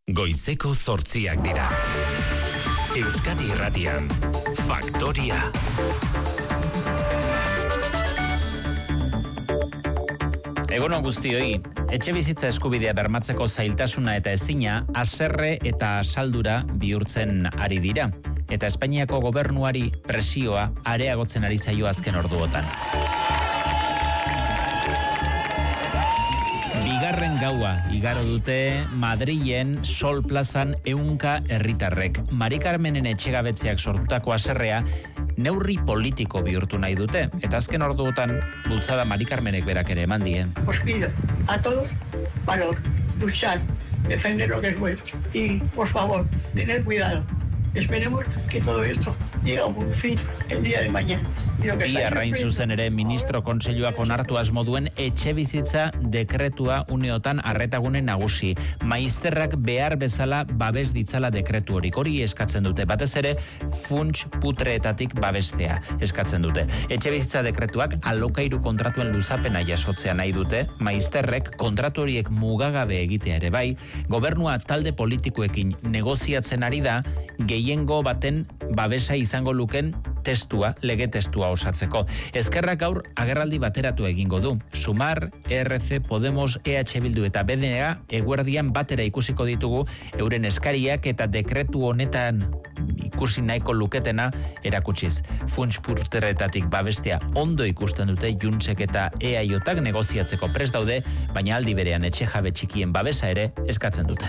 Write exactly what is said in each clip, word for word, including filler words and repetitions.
Goizeko zortziak dira. Euskadi Irratian, Faktoria. Egunon guztioi, etxe bizitza eskubidea bermatzeko zailtasuna eta ezina haserre eta asaldura bihurtzen ari dira. Eta Espainiako gobernuari presioa areagotzen ari zaio azken orduotan. Bigarren gaua igaro dute Madrilen Sol Plazan ehunka herritarrek. Mari Carmenen etxegabetzeak sortutako haserrea neurri politiko bihurtu nahi dute. Eta azken orduotan bultzada Mari Carmenek berak ere eman die. Os pido a todos valor, luchar, defender lo que es nuestro. Y, por favor, tener cuidado. Esperemos que todo esto llegue a un fin el día de mañana. Bi arrain zuzen ere ministro kontseiluak onartu asmo duen etxe bizitza dekretua uneotan arretagune nagusi. Maizterrak behar bezala babes ditzala dekretu horik. Hori eskatzen dute, batez ere funts putreetatik babestea eskatzen dute. Etxe bizitza dekretuak alokairu kontratuen luzapena jasotzea nahi dute. Maizterrek kontratu horiek mugagabe egitea ere bai. Gobernua talde politikoekin negoziatzen ari da gehiengo baten babesa izango luken testua, lege testua osatzeko. Ezkerrak gaur agerraldi bateratu egingo du. Sumar, E R C, Podemos, E H Bildu eta B D N eguerdian batera ikusiko ditugu euren eskariak eta dekretu honetan ikusi nahiko luketena erakutsiz. Funts putreetatik babestea ondo ikusten dute Juntsek eta E A J-ak negoziatzeko prest daude, baina aldi berean etxe jabe txikien babesa ere eskatzen dute.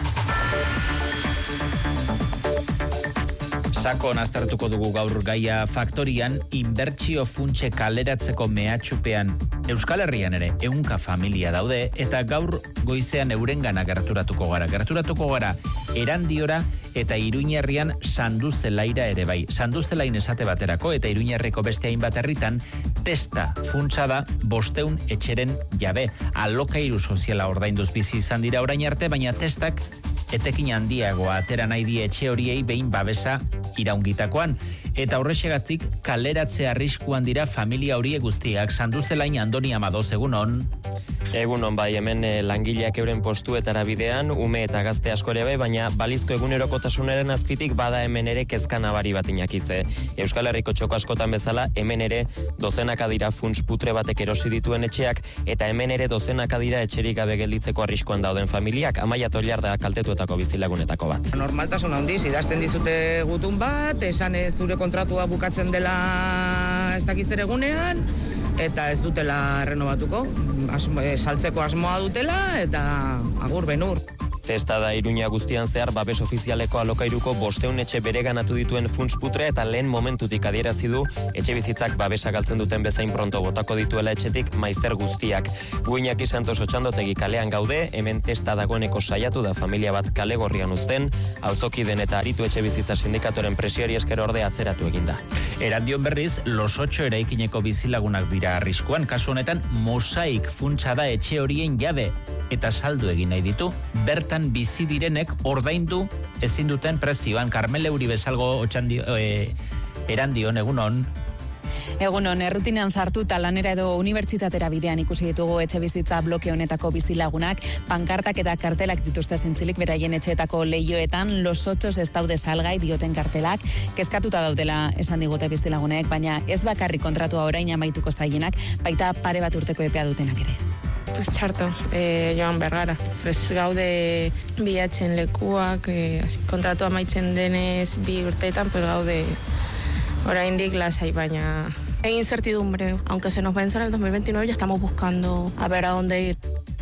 Sakon aztertuko dugu gaur gaia Faktorian, inbertsio funtse kaleratzeko mehatxupean Euskal Herrian ere ehunka familia daude eta gaur goizean eurengana gerturatuko gara. Gerturatuko gara Erandiora eta Iruñerrian Sanduzelaira ere bai. Sanduzelain esate baterako eta Iruñerriko beste hainbat herritan testa funtsa da bosteun etxeren jabe. Alokairu soziala ordainduz bizi izan dira orain arte, baina testak etekin handiagoa atera nahi die etxe horiei behin babesa iraungitakoan. Eta horrexegatik kaleratze arriskuan dira familia horiek guztiak. Sanduzelain Andoni Amadoz, egunon. Egunon bai, hemen eh, langileak euren postuetara bidean, ume eta gazte asko ere bai, baina balizko egunerokotasunaren azpitik bada hemen ere kezka nabari bat inakize. Euskal Herriko txoko askotan bezala, hemen ere dozenaka dira funts putre batek erosi dituen etxeak, eta hemen ere dozenaka dira etxerik gabe gelditzeko arriskuan dauden familiak. Amaia Toliar da kaltetuetako bizilagunetako bat. Normaltasun handiz, idazten dizute gutun bat, esan ez zure kontratua bukatzen dela ez dakiz ere egunean, eta ez dutela renovatuko, asmo, e, saltzeko asmoa dutela, eta agur benur. Testa da Iruña guztian zehar babes ofizialeko alokairuko bosteun etxe bereganatu dituen funts putre eta lehen momentutik adierazi du etxe bizitzak babesa galtzen duten bezain pronto botako dituela etxetik maizter guztiak. Guiñaki Santos Otxandotegi kalean gaude, hemen testa dagoeneko saiatu da familia bat kale gorrian uzten, auzokiden eta aritu etxe bizitza sindikatoren presiori esker orde atzeratu eginda. Erandion berriz, Los Ocho eraikineko bizilagunak dira arriskuan, kasu honetan mosaik funtsa da etxe horien jabe eta saldu egin nahi ditu, bertan bizi direnek ordaindu ezin duten prezioan. Carmele Uri bezalgo otxandio, e, Erandion, egunon. Egunon, errutinean sartuta lanera edo unibertsitatera bidean ikusi ditugu etxe bizitza bloke honetako bizilagunak, pankartak eta kartelak dituzte zintzilik beraien etxeetako lehioetan, Los Otxos ez daude salgai dioten kartelak, kezkatuta daudela esan digute bizilagunek, baina ez bakarrik kontratua orain amaituko zaienak, baita pare bat urteko epea dutenak ere. Pues txarto, eh, joan bergara. Pues gaude bilatzen lekuak, eh, kontratu amaitzen denez bi urteetan, pues gaude oraindik lasai, baina hay incertidumbre. Aunque se nos vence en el dos mil veintinueve, ya estamos buscando a ver a dónde ir.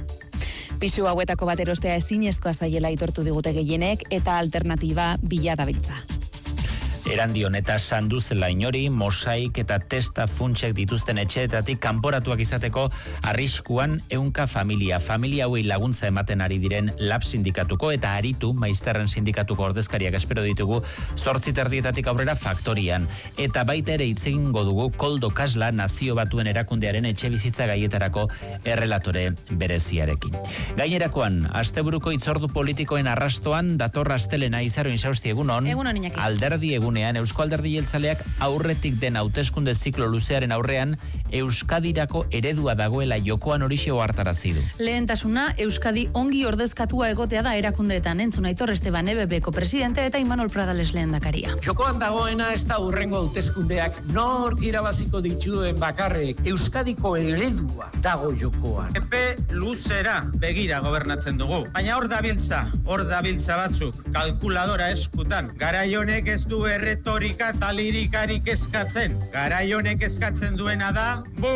Pisu hauetako bat erostea ezinezkoa zaiela aitortu digute gehienek eta alternatiba bila dabiltza. Erandion eta Sanduzelain hori, mosaik eta testa funtsek dituzten etxeetatik kanporatuak izateko arriskuan ehunka familia. Familia hauei laguntza ematen ari diren lab sindikatuko eta aritu maizterren sindikatuko ordezkariak espero ditugu zortzi terdietatik aurrera Faktorian. Eta baita ere hitz egingo dugu Koldo Kasla Nazio Batuen Erakundearen etxe bizitza gaietarako errelatore bereziarekin. Gainerakoan, asteburuko hitzordu politikoen arrastoan dator astelena Izaro Insausti, egunon. Egunon, Iñaki. Alderdi egun ostegunean Eusko Alderdi Jeltzaleak aurretik den hauteskunde ziklo luzearen aurrean Euskadirako eredua dagoela jokoan horixe ohartarazi du. Lehentasuna Euskadi ongi ordezkatua egotea da erakundeetan, entzun Aitor Esteban E B Bko presidente eta Imanol Pradales lehendakaria. Jokoan dagoena ez da hurrengo hauteskundeak nor irabaziko dituen bakarrek, Euskadiko eredua dago jokoan. Epe luzera begira gobernatzen dugu, baina hor dabiltza, hor dabiltza batzuk, kalkuladora eskutan. Garai honek ez du erretorika eta lirikarik eskatzen. Garai honek eskatzen duena da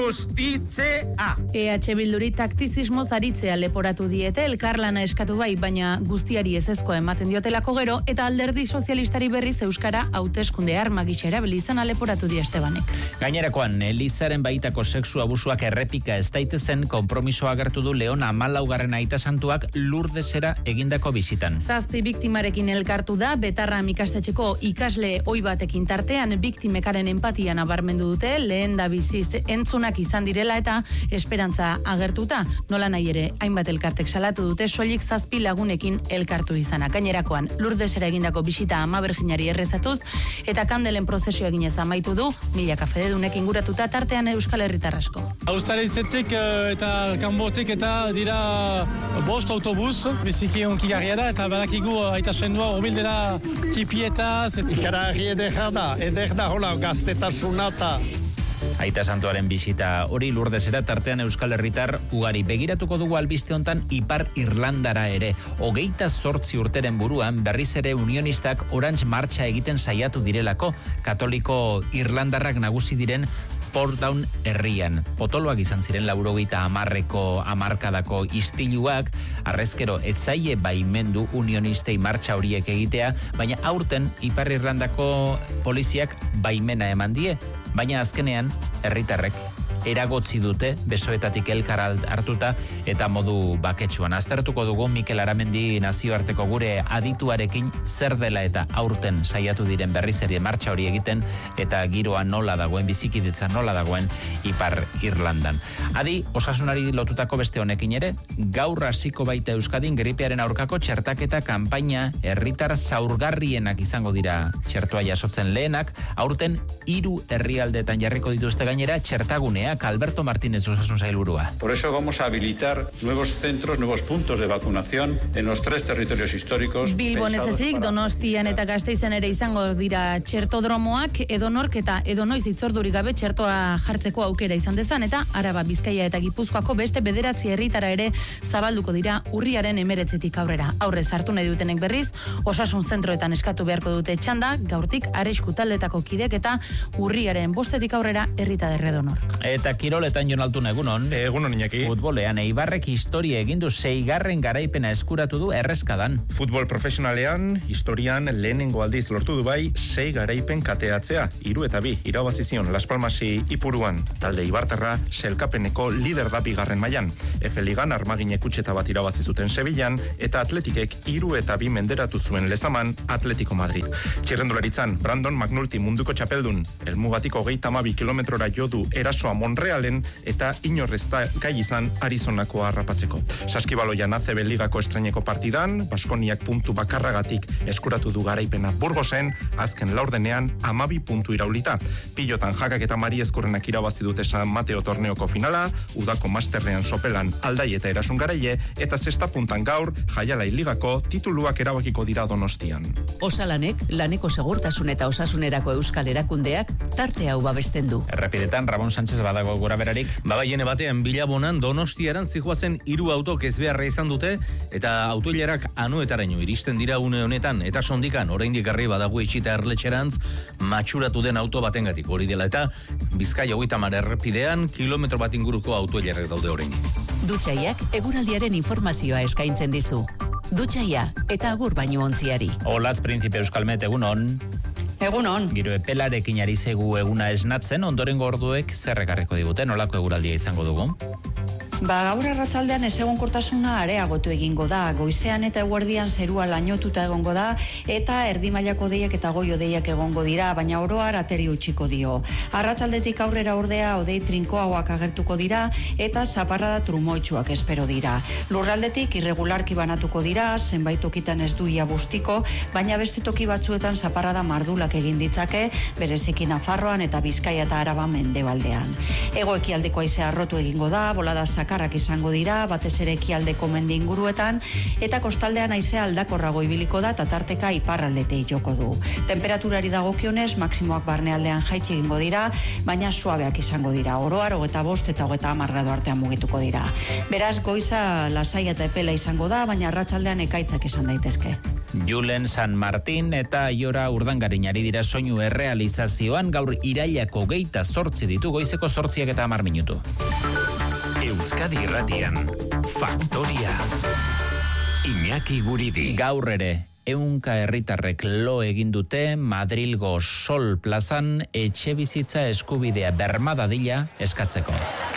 bustitzea. E H Bilduri taktizismoz aritzea leporatu diete, elkarlana eskatu bai, baina guztiari ezezkoa ematen diotelako gero, eta Alderdi Sozialistari berriz euskara hauteskunde arma gisa erabilizana leporatu die Estebanek. Gainerakoan, Elizaren baitako sexu abusuak errepika ez daitezen konpromisoa agertu du Leon hamalaugarren aita santuak Lurdesera egindako bizitan. Zazpi biktimarekin elkartu da, Betarra ikastetxeko ikasle ohi batekin tartean biktimekaren empatia nabarmendu dute, lehen da biziz entzunak izan direla eta esperantza agertuta. Nola nahi ere, hainbat elkartek salatu dute soilik zazpi lagunekin elkartu izana. Gainerakoan, Lurdesera egindako bisita Ama Berjinari errezatuz eta kandelen prozesio eginez amaitu du, milaka fededunek inguratuta tartean Euskal Herritar asko. Austaritzetik eta kanbotik eta dira bost autobus, biziki onki garria da eta badakigu aita sendua horbil dela tipietaz. Ikaragarri eder da, eder da hola gaztetasuna eta Aita Santuaren bisita hori Lurdesera tartean Euskal Herritar ugari. Begiratuko dugu albiste hontan Ipar Irlandara ere. Hogeita zortzi urteren buruan berriz ere unionistak Orange martxa egiten saiatu direlako. Katoliko Irlandarrak nagusi diren Portdown herrian. Potoloak izan ziren laurogeita hamarreko hamarkadako istiluak, arrezkero etzaile baimendu unionistei martxa horiek egitea, baina aurten Ipar Irlandako poliziak baimena eman die, baina azkenean herritarrek eragotzi dute besoetatik elkar hartuta eta modu baketsuan. Aztertuko dugu Mikel Aramendi nazioarteko gure adituarekin zer dela eta aurten saiatu diren berriz ere martxa hori egiten eta giroa nola dagoen, bizikidetza nola dagoen Ipar Irlandan. Adi, osasunari lotutako beste honekin ere, gaur hasiko baita Euskadin gripearen aurkako txertaketa kanpaina, herritar zaurgarrienak izango dira txertua jasotzen lehenak, aurten hiru herrialdeetan jarriko dituzte gainera txertaguneak. Alberto Martínez, osasun sailburua. Por eso vamos a habilitar nuevos centros, nuevos puntos de vacunación en los tres territorios históricos. Bilbon ez ezik, Donostian eta Gasteizen ere izango dira txertodromoak, edonork eta edonoiz itzordurik gabe txertoa jartzeko aukera izan dezan, eta Araba, Bizkaia eta Gipuzkoako beste bederatzi herritara ere zabalduko dira urriaren emeretzitik aurrera. Aurrez hartu nahi dutenek berriz, osasun zentroetan eskatu beharko dute txanda, gaurtik arrisku taldetako kidek eta urriaren bostetik aurrera herritader edonor. Eta kiroletan Jonaltun egunon. Egunon Iñaki. Futbolean Eibarrek historia egin du seigarren garaipena eskuratu du erreskadan. Futbol profesionalean historian lehenengo aldiz lortu du bai sei garaipen kateatzea. Hiru eta bi irabazi zion Las Palmasi Ipuruan. Talde Ibartarra selkapeneko lider da bigarren mailan. F Ligan armagine kutxeta bat irabazi zuten Sevillan eta Atletikek hiru eta bi menderatu zuen Lezaman Atletico Madrid. Txirrendularitzan Brandon McNulty munduko txapeldun. Elmugatiko hogeita hamabi kilometrora jo du erasoa Monrealen eta inorrezta gai izan Arizonako harrapatzeko. Saskibaloian A C B Ligako estreineko partidan, Baskoniak puntu bakarragatik eskuratu du garaipena Burgosen, azken laurdenean hamabi puntu iraulita. Pilotan Jakak eta Mari Ezkurrenak irabazi dute San Mateo torneoko finala, udako masterrean sopelan Aldai eta Erasun Garaile, eta zesta puntan gaur Jaialai Ligako tituluak erabakiko dira Donostian. Osalanek, laneko segurtasun eta osasunerako euskal erakundeak tarte hau babesten du. Errepidetan Ramon Sánchez badago gora berarik. Babaiene batean Bilabonan Donostiaran zijoazen hiru autok ezbeharra izan dute eta autoilerak anuetaraino iristen dira une honetan eta sondikan oraindik garri badago itxita erletxerantz matxuratu den auto batengatik hori dela eta Bizkaia hogeita hamar errepidean kilometro bat inguruko autoilerrek daude oraindik. Dutxaiak eguraldiaren informazioa eskaintzen dizu. Dutxaia eta agur baino ontziari. Olaz Príncipe Euskalmet egunon. Egunon. Giro epelarekin ari zegu eguna esnatzen, ondorengo orduek zer ekarriko digute, nolako eguraldia izango dugu? Ba, gaur arratsaldean ezegonkortasuna areagotu egingo da. Goizean eta eguerdian zerua lainotuta egongo da eta erdi mailako hodeiak eta goi hodeiak egongo dira, baina oro har ateri utziko dio. Arratsaldetik aurrera ordea hodei trinkoagoak agertuko dira eta zaparrada trumoitsuak espero dira. Lurraldetik irregularki banatuko dira, zenbait tokitan ez du ia bustiko, baina beste toki batzuetan zaparrada mardulak egin ditzake, bereziki Nafarroan eta Bizkaia eta Araba mendebaldean. Hego-ekialdeko haizea arrotu egingo da, bolada sakarrak izango dira, batez ere ekialdeko mendi inguruetan, eta kostaldean haizea aldakorrago ibiliko da, eta tarteka iparraldete joko du. Temperaturari dagokionez, maksimoak barnealdean jaitsi egingo dira, baina suabeak izango dira. Oro har hogeita bost eta hogeita hamar gradu artean mugituko dira. Beraz, goiza lasai eta epela izango da, baina arratsaldean ekaitzak izan daitezke. Julen San Martin eta Iora Urdangarinari dira soinu errealizazioan, gaur irailako geita zortzi ditu, goizeko zortziak eta hamar minutu. Euskadi Irratian, Faktoria. Iñaki Guridi. Gaur ere, ehunka herritarrek lo egin dute Madrilgo Sol plazan etxe bizitza eskubidea bermadadila eskatzeko.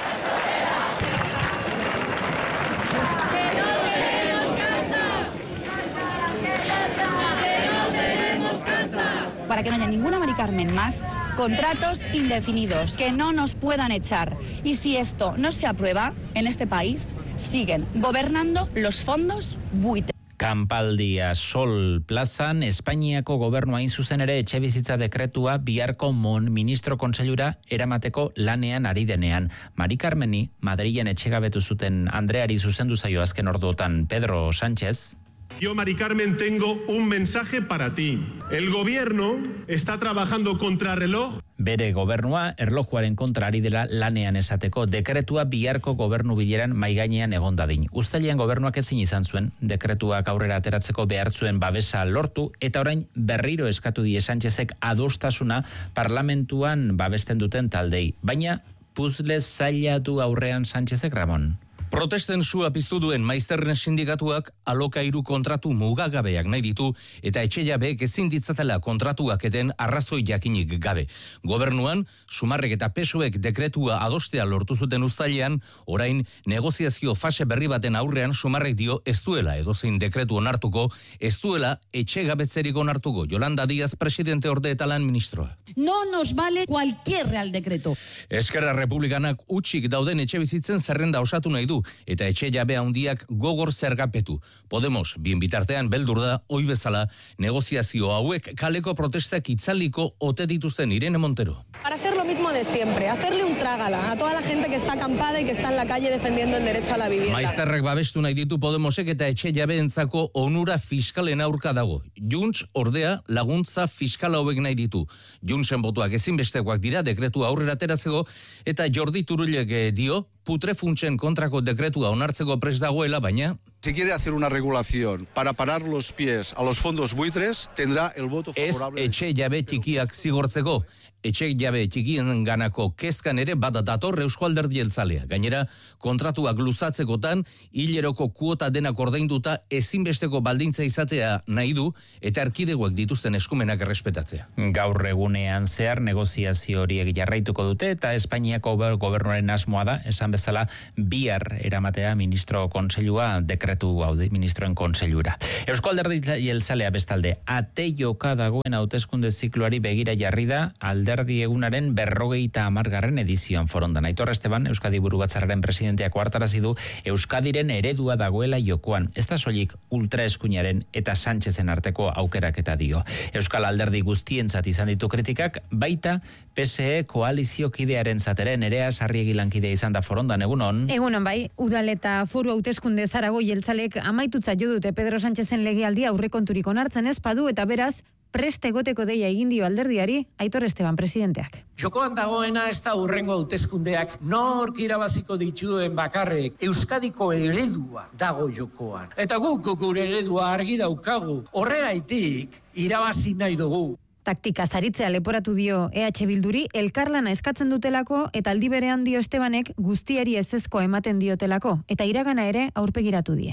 Para que no haya ninguna Mari Carmen más, contratos indefinidos, que no nos puedan echar. Y si esto no se aprueba, en este país siguen gobernando los fondos buitre. Kanpaldia Sol plazan, Espainiako gobernua hain zuzen ere etxebizitza dekretua biharko mon ministro kontseilura eramateko lanean ari denean. Mari Carmeni, Madrilen etxegabetu zuten Andreari zuzendu zaio azken orduotan Pedro Sánchez. Yo, Mari Carmen, tengo un mensaje para ti. El gobierno está trabajando contra reloj. Bere gobernua erlojuaren kontra ari dela lanean esateko dekretua biharko gobernu bileran maigainean egon dadin. Uztailean gobernuak ezin izan zuen dekretuak aurrera ateratzeko behar zuen babesa lortu eta orain berriro eskatu die Sánchezek adostasuna parlamentuan babesten duten taldei. Baina puzzle zaila du aurrean Sánchezek, Ramon. Protesten sua piztu duen maizterren sindikatuak alokairu kontratu mugagabeak nahi ditu eta etxe jabeek ezin ditzatela kontratuak eten arrazoi jakinik gabe. Gobernuan, Sumarrek eta P S O Ek dekretua adostea lortu zuten uztailean, orain negoziazio fase berri baten aurrean Sumarrek dio ez duela edozein dekretu onartuko, ez duela etxe gabetzerik onartuko. Yolanda Díaz, presidente orde eta lan ministroa. No nos vale cualquier real decreto. Eskerra Republikanak utxik dauden etxe bizitzen zerrenda osatu nahi du eta etxe jabe handiak gogor zergapetu. Podemos, bien bitartean beldur da, oi bezala, negoziazio hauek kaleko protestak itzaliko ote dituzten Irene Montero. Para hacer lo mismo de siempre, hacerle un trágala a toda la gente que está acampada y que está en la calle defendiendo el derecho a la vivienda. Maizterrek babestu nahi ditu Podemosek eta etxe jabeentzako onura fiskalen aurka dago. Junts, ordea, laguntza fiskala hauek nahi ditu. Juntsen botuak ezinbestekoak dira dekretua aurrera ateratzeko eta Jordi Turullek dio putrefuntsen kontrako dekretua onartzeko prest dagoela, baina Si quiere hacer una regulación para parar los pies a los fondos buitres, tendrá el voto favorable. Ez etxe jabe txikiak zigortzeko. Etxe jabe txikien ganako kezkan ere bat dator Eusko Alderdi Jeltzalea. Gainera, kontratuak luzatzekotan, hileroko kuota denak ordainduta ezinbesteko baldintza izatea nahi du eta erkidegoek dituzten eskumenak errespetatzea. Gaur egunean zehar negoziazio horiek jarraituko dute eta Espainiako gobernuaren asmoa da, esan bezala, bihar eramatea ministro kontseilua dekretu haude, ministroen kontseilura. Eusko Alderdi Jeltzalea bestalde, ate joka dagoen hauteskunde zikloari begira jarri da alderdi egunaren berrogeita hamargarren edizioan forondan. Aitor Esteban, Euskadi Buru Batzarraren presidenteak ohartarazi du Euskadiren eredua dagoela jokoan. Ez da soilik ultraeskuinaren eta Sánchezen arteko aukeraketa dio. Euskal Alderdi guztientzat izan ditu kritikak, baita P S E koalizio kidearen zateren Nerea Sarriegi lankidea izan da forondan, egunon. Egunon bai, udal eta foru hauteskunde Zarago jeltzalek amaitutza jo dute Pedro Sánchezen legealdia aurrekonturik onartzen ez badu eta beraz prest egoteko deia egin dio alderdiari Aitor Esteban presidenteak. Jokoan dagoena ez da hurrengo hauteskundeak nork irabaziko dituen bakarrek Euskadiko eredua dago jokoan. Eta guk gure eredua argi daukagu. Horregaitik irabazi nahi dugu. Taktika zaritzea leporatu dio E H Bilduri elkarlana eskatzen dutelako eta aldi berean dio Estebanek guztiari ezezko ematen diotelako eta iragana ere aurpegiratu die.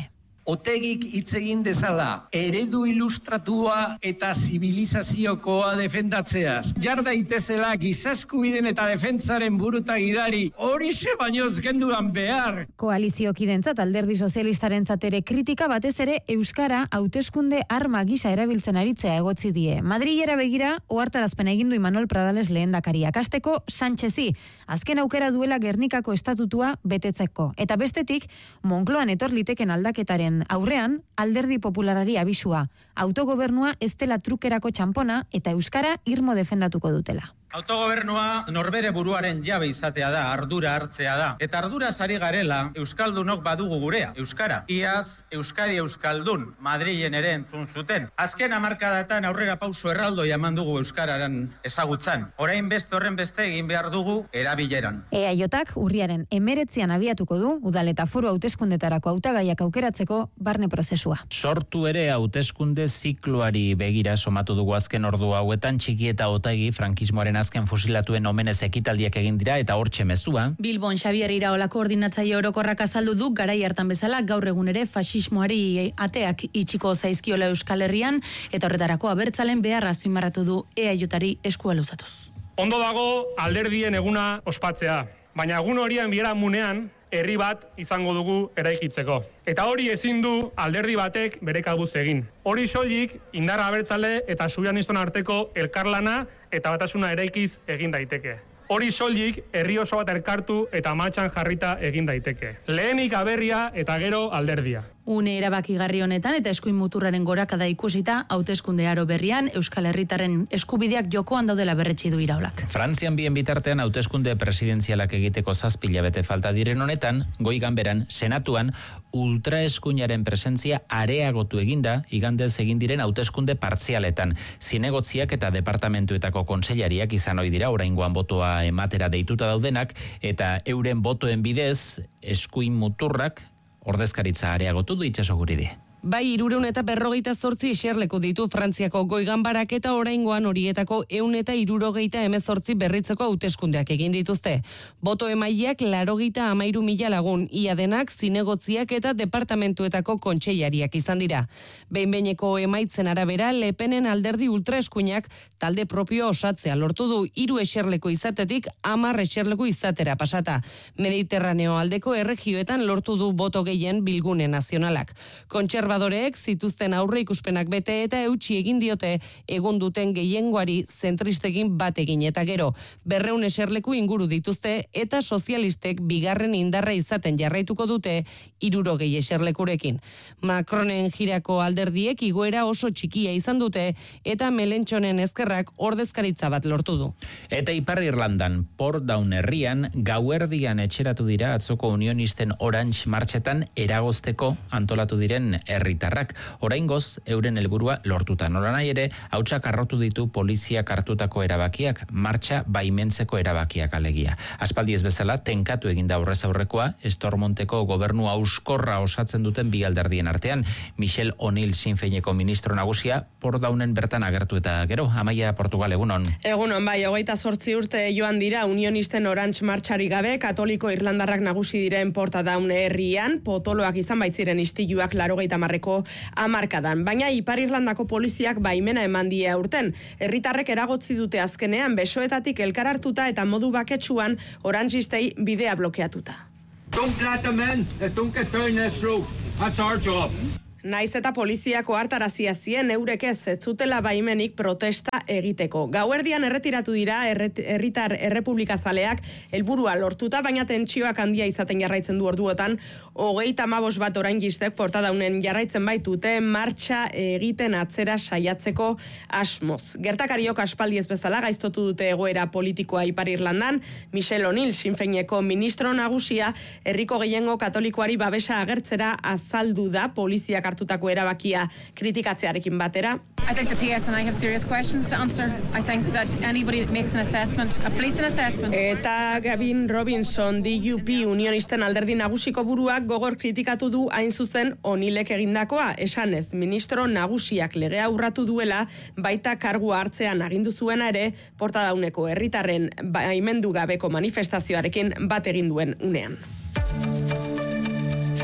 Otegik hitz egin dezala, eredu ilustratua eta zibilizaziokoa defendatzeaz. Jar daitezela gizaskubiden eta defentsaren buruta gidari, horixe baino ez genduan behar. Koaliziokidentzat alderdi sozialistarentzat ere kritika batez ere euskara hauteskunde arma gisa erabiltzen aritzea egotzi die. Madrilera begira ohartarazpena egin du Imanol Pradales lehendakariak. Hasteko Sánchezi, azken aukera duela Gernikako estatutua betetzeko. Eta bestetik, Moncloan etor liteken aldaketaren aurrean, alderdi popularari abisua. Autogobernua ez dela trukerako txampona eta euskara irmo defendatuko dutela. Autogobernua norbere buruaren jabe izatea da, ardura hartzea da. Eta ardura sari garela, euskaldunok badugu gurea, euskara. Iaz, Euskadi Euskaldun, Madrilen ere entzun zuten. Azken hamarkadatan aurrera pauso erraldo jaman dugu euskararen ezagutzan. Orain beste horren beste egin behar dugu erabileran. E A J-ak urriaren emeretzian abiatuko du, udal eta foru hauteskundetarako hautagaiak aukeratzeko barne prozesua. Sortu ere hauteskunde zikloari begira somatu dugu azken ordu hauetan txiki eta otagi frankismoaren azken fusilatuen omenez ekitaldiak egin dira eta hortxe mezua. Bilbon Xabier Iraola koordinatzaile orokorrak azaldu du garai hartan bezala gaur egun ere faxismoari ateak itxiko zaizkiola Euskal Herrian eta horretarako abertzalen beharra azpimarratu du E A J-ari eskua luzatuz. Ondo dago alderdien eguna ospatzea, baina egun horian biharamunean herri bat izango dugu eraikitzeko. Eta hori ezin du alderdi batek bere kabuz egin. Hori soilik indarra abertzale eta subianiston arteko elkarlana eta batasuna eraikiz egin daiteke. Hori soilik herri oso bat elkartu eta martxan jarrita egin daiteke. Lehenik aberria eta gero alderdia. Une erabakigarri honetan eta eskuin muturraren gorakada ikusita, hauteskunde aro berrian Euskal Herritarren eskubideak jokoan daudela berretsi du Iraolak. Frantzian bien bitartean hauteskunde presidenzialak egiteko zazpila bete falta diren honetan, goi ganberan, senatuan, ultraeskuinaren presentzia areagotu eginda, igandez egin diren hauteskunde partzialetan. Zinegotziak eta departamentuetako kontseilariak izan ohi dira oraingoan botoa ematera deituta daudenak, eta euren botoen bidez, eskuin muturrak, ordezkaritza areagotu du Itxaso Guridi. Bai, hirurehun eta berrogeita zortzi eserleku ditu Frantziako goi-ganbarak eta oraingoan horietako ehun eta hirurogeita hemezortzi berritzeko hauteskundeak egin dituzte. Boto emaileak laurogeita hamairu mila lagun, ia denak zinegotziak eta departamentuetako kontseilariak izan dira. Behin-behineko emaitzen arabera, Le Penen alderdi ultraeskuinak talde propio osatzea lortu du hiru eserleku izatetik hamar eserleku izatera pasata. Mediterraneo aldeko erregioetan lortu du boto gehien Bilgune Nazionalak. Kontserbadoreek zituzten aurre ikuspenak bete eta eutsi egin diote egun duten gehiengoari zentristegin bat egin eta gero. Berreun eserleku inguru dituzte eta sozialistek bigarren indarra izaten jarraituko dute hirurogei eserlekurekin. Macronen jirako alderdiek igoera oso txikia izan dute eta Melentxonen ezkerrak ordezkaritza bat lortu du. Eta Ipar Irlandan, Portdown herrian, gauerdian etxeratu dira atzoko unionisten Orange martxetan eragozteko antolatu diren herritarrak. Oraingoz, euren helburua lortuta. Nolanahi ere, hautsak arrotu ditu poliziak hartutako erabakiak, martxa baimentzeko erabakiak alegia. Aspaldi ez bezala, tenkatu eginda aurrez aurrekoa, Estormonteko gobernu auskorra osatzen duten bi alderdien artean. Michel O'Neill Sinn Féineko ministro nagusia, Portdownen bertan agertu eta gero, Amaia Portugal, egunon. Egunon, bai, hogeita zortzi urte joan dira unionisten Orange martxari gabe, katoliko irlandarrak nagusi diren Portdown herrian, potoloak izan baitziren istiluak laurogeita hamarreko hamarkadan. Baina Ipar Irlandako poliziak baimena eman die aurten. Herritarrek eragotzi dute azkenean besoetatik elkar hartuta eta modu baketsuan orangistei bidea blokeatuta. Don't let them in. Don't get down this road. That's our job. Naiz eta poliziako hartarazia zien eurek ez zutela baimenik protesta egiteko. Gauerdian erretiratu dira herritar errepublikazaleak helburua lortuta, baina tentsioak handia izaten jarraitzen du orduotan. Hogeita hamabost bat oraingistek Portdownen jarraitzen baitute martxa egiten atzera saiatzeko asmoz. Gertakariok aspaldi ez bezala gaiztotu dute egoera politikoa Ipar Irlandan. Michel O'Neill Sinn Féineko ministro nagusia herriko gehiengo katolikoari babesa agertzera azaldu da poliziak hartutako erabakia kritikatzearekin batera. I think the P S and I have serious questions to answer. I think that anybody that makes an assessment, a police assessment. Eta Gavin Robinson, D U P unionisten alderdi nagusiko buruak gogor kritikatu du hain zuzen O'Neillek egindakoa. Esanez, ministro nagusiak legea urratu duela, baita kargua hartzean agindu zuena ere, Portdowneko herritarren baimendu gabeko manifestazioarekin bat egin duen unean.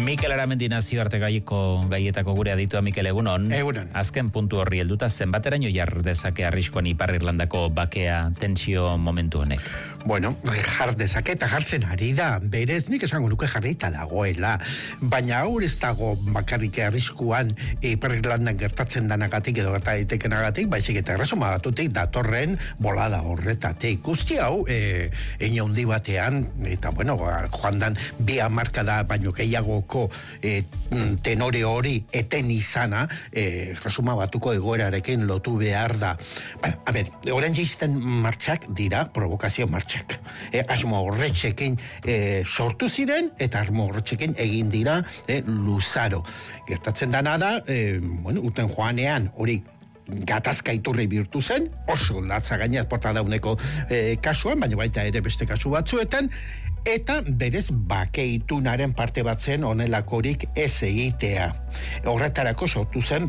Mikel Aramendi nazioarte gaiko gaietako gure aditua. Mikel, egunon. Egunon. Azken puntu horri helduta zenbateraino jar dezake arriskoan Ipar Irlandako bakea tentsio momentu honek? Bueno, jar dezake eta jartzen ari da. Berez nik esango nuke jarrita dagoela. Baina hor ez dago bakarrik arriskuan Ipar Irlandan gertatzen danagatik edo gerta daitekenagatik, baizik eta erresuma batutik datorren bolada horretatik. Guzti hau, e, eina hundi batean, eta bueno, joan dan bi hamarkada baino gehiagoko e, tenore hori eten izana, e, resuma batuko egoerarekin lotu behar da. Bueno, a ber, orain jaizten martxak dira provokazio martxak. E, asmo horretxekin e, sortu ziren, eta asmo horretxekin egin dira e, luzaro. Gertatzen dana da, e, bueno, urten joanean hori gatazka iturri bihurtu zen, oso latza gainaz porta dauneko e, kasuan, baina baita ere beste kasu batzuetan, eta berez bakeitunaren parte bat zen honelakorik ez egitea. Horretarako sortu zen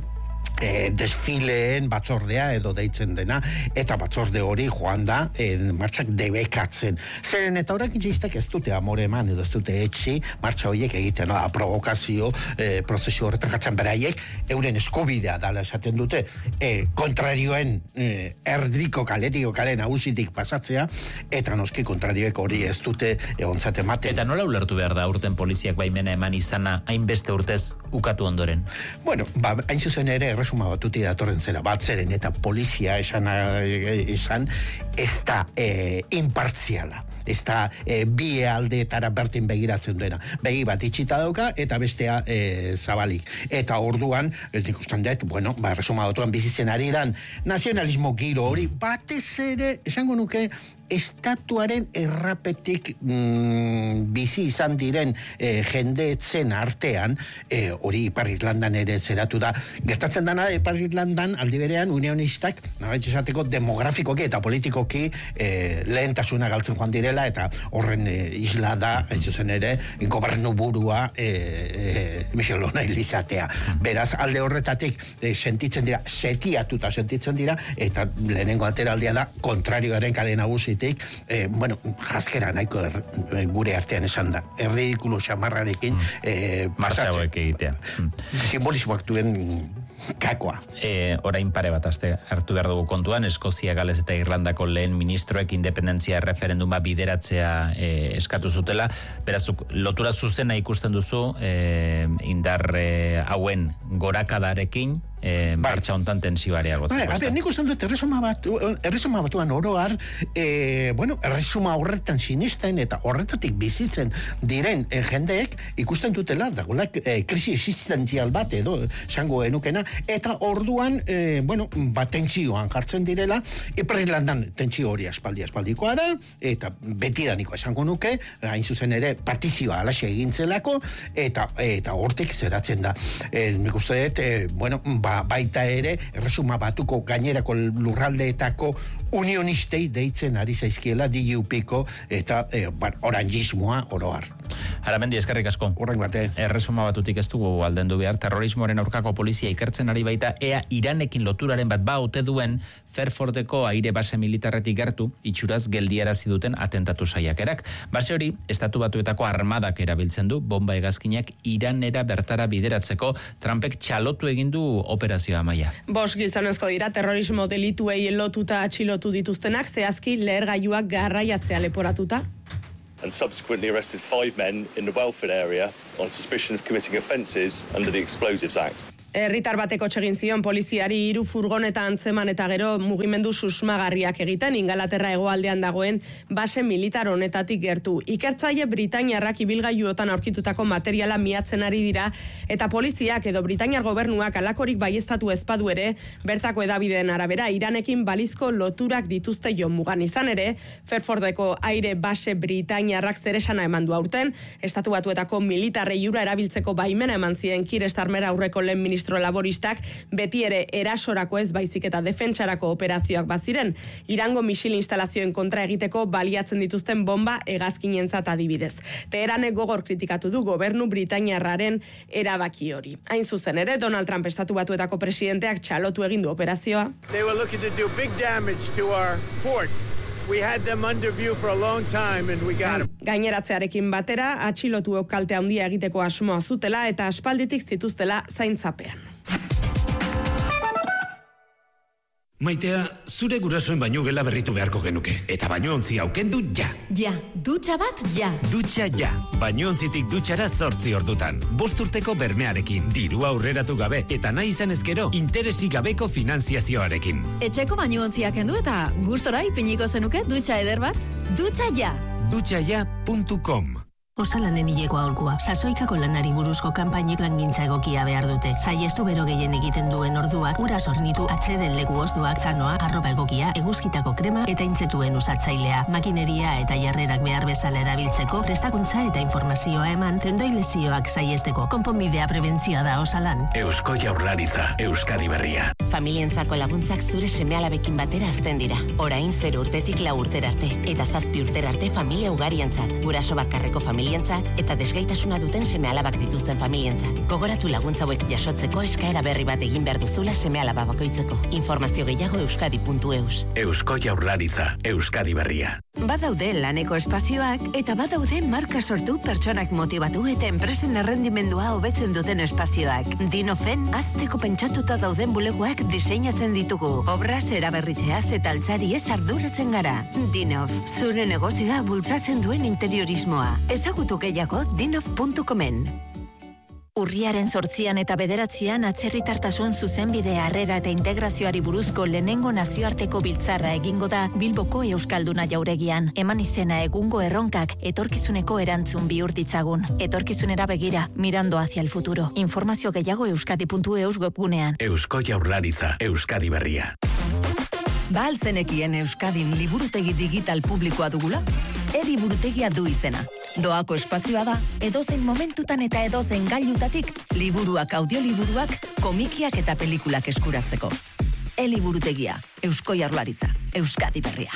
E, desfileen batzordea edo deitzen dena, eta batzorde hori joan da e, martxak debekatzen. Zeren eta horrek itxistek ez dute amore eman edo ez dute etxi martxa horiek egiten, no? A provokazio e, prozesu horretan jatzen beraiek euren eskubidea dala esaten dute, e, kontrarioen e, erdiko kaletiko kale nagusitik pasatzea, eta noski kontrarioek hori ez dute egontzat ematen. Eta nola ulertu behar da urten poliziak baimena eman izana hainbeste urtez ukatu ondoren? Bueno, ba, hain zuzen ere erresuma batuti datorren zera bat zeren eta polizia esan, esan ez da e, impartziala. Ez da e, bi aldeetara bertin begiratzen duena. Begi bat itxita dauka eta bestea e, zabalik. Eta orduan, ez ikusten dut, bueno, ba, erresuma batuan bizitzen ari dan nazionalismo giro hori batez ere, esango nuke, estatuaren errapetik mm, bizi izan diren e, jendeetzen artean, e, hori Ipar Irlandan ere zeratu da. Gertatzen dana Ipar Irlandan aldi berean unionistak, nabait esateko, demografikoki eta politikoki e, lehentasuna galtzen joan direla, eta horren e, isla da, ez zuzen ere, gobernu burua e, e, Michel O'Neill izatea. Beraz, alde horretatik e, sentitzen dira, setiatuta sentitzen dira, eta lehenengo ateraldia da, kontrarioaren kale nagusitik, Eh, bueno, jaskera nahiko er, gure artean esan da. Erdikulo xamarrarekin eh, martxa hauek egitea. Simbolismoak duen kakoa. E, orain pare bat aste hartu behar dugu kontuan, Eskozia, Gales eta Irlandako lehen ministroek independentzia referenduma bideratzea e, eskatu zutela. Berazuk, lotura zuzena ikusten duzu e, indar e, hauen gorakadarekin, E, martxa hontan tensioarea gozatzen. Bai, nik uste dut erresuma batu, erresuma batuan oroar, e, bueno, erresuma horretan sinisten eta horretatik bizitzen diren e, jendeek ikusten dutela dagoela e, krisi existentzial bat edo esango enukena, eta orduan e, bueno, bat tentsioan jartzen direla. Ipar Irlandan tentsio hori aspaldi aspaldikoa da, eta betidaniko esango nuke, hain zuzen ere partizioa alaxe egintzelako, eta eta hortik zeratzen da. E, nik uste dut, e, bueno, ba, baita ere, erresuma batuko gainerako lurraldeetako unionistei deitzen ari zaizkiela D U P-ko eta e, orangismoa oroar. Aramendi, eskerrik asko. Horrek bate. Erresuma batutik ez dugu aldendu behar, terrorismoaren aurkako polizia ikertzen ari baita, ea Iranekin loturaren bat ba ote duen Fairfordeko aire base militarretik gertu, itxuraz geldiarazi duten atentatu saiakerak. Base hori, estatu batuetako armadak erabiltzen du, bomba hegazkinak Iranera bertara bideratzeko, Trumpek txalotu egin du operazioa Amaia. Bost gizonezko dira terrorismo delituei lotuta atxilotu dituztenak, zehazki lehergailuak garraiatzea leporatuta. And subsequently arrested five men in the Welford area on suspicion of committing offences under the Explosives Act. Herritar bateko txegin zion poliziari hiru furgoneta antzeman eta gero mugimendu susmagarriak egiten Ingalaterra hegoaldean dagoen base militar honetatik gertu. Ikertzaile britainiarrak ibilgailuotan aurkitutako materiala miatzen ari dira eta poliziak edo britainiar gobernuak alakorik baieztatu ez badu ere, bertako hedabideen arabera Iranekin balizko loturak dituzte jo mugan izan ere, Fairfordeko aire base britainiarrak zeresana eman du aurten, estatu batuetako militarrei ura erabiltzeko baimena eman zien Keir Starmer aurreko lehen ministro laboristak, beti ere erasorako ez baizik eta defentsarako operazioak baziren, Irango misil instalazioen kontra egiteko baliatzen dituzten bomba hegazkinentzat adibidez. Teheranek gogor kritikatu du gobernu britainiarraren erabaki hori. Hain zuzen ere, Donald Trump estatu batuetako presidenteak txalotu egin du operazioa. They were looking to do big damage to our port. We had them under view for a long time and we got them. Gaineratzearekin batera, atxilotuok kalte handia egiteko asmoa zutela eta aspalditik zituztela zaintzapean. Maitea, zure gurasoen baino gela berritu beharko genuke. Eta baino ontzi aukendu ja. Ja, dutxa bat, ja. Dutxa ja. Baino ontzitik dutxara zortzi ordutan. Bost urteko bermearekin, dirua aurreratu gabe, eta nahi izan ezkero, interesi gabeko finanziazioarekin. Etxeko baino ontziak kendu eta gustora ipiniko zenuke dutxa eder bat. Dutxa ja. dutxa ja puntu com. Osalanen hileko aholkua. Sasoikako lanari buruzko kanpainek langintza egokia behar dute. Saiestu bero gehien egiten duen orduak, ura sornitu, atxeden leku ozduak, zanoa, arropa egokia, eguzkitako krema eta intzetuen usatzailea. Makineria eta jarrerak behar bezala erabiltzeko, prestakuntza eta informazioa eman, tendoi lesioak saiesteko. Konponbidea prebentzioa da Osalan. Eusko Jaurlaritza, Euskadi Berria. Familientzako laguntzak zure seme-alabekin batera azten dira. Orain zero urtetik lau urtera arte, eta zazpi urtera arte familia ugarientzat. Guraso bakarreko familia eta desgaitasuna duten seme-alabak dituzten familientzat. Gogoratu laguntza hauek jasotzeko eskaera berri bat egin behar duzula seme-alaba bakoitzeko. Informazio gehiago euskadi puntu eus. Eusko Jaurlaritza, Euskadi Berria. Badaude laneko espazioak eta badaude marka sortu pertsonak motibatu eta enpresen errendimendua hobetzen duten espazioak. Dinofen azteko pentsatuta dauden bulegoak diseinatzen ditugu. Obraz eraberritzeaz eta altzari ez arduratzen gara. Dinof, zure negozioa bultzatzen duen interiorismoa. Ezagutu gehiago dinof puntu comen. Urriaren zortzian eta bederatzian atzerritartasun zuzenbide harrera eta integrazioari buruzko lehenengo nazioarteko biltzarra egingo da Bilboko Euskalduna jauregian. Eman izena egungo erronkak etorkizuneko erantzun bihur ditzagun. Etorkizunera begira, mirando hacia el futuro. Informazio gehiago euskadi puntu eus webgunean. Eusko Jaurlaritza, Euskadi Berria. Ba alzenekien Euskadin liburutegi digital publikoa dugula? E-liburutegia du izena. Doako espazioa da, edozein momentutan eta edozein gailutatik, liburuak, audioliburuak, komikiak eta pelikulak eskuratzeko. E-liburutegia, Eusko Jaurlaritza, Euskadi Berria.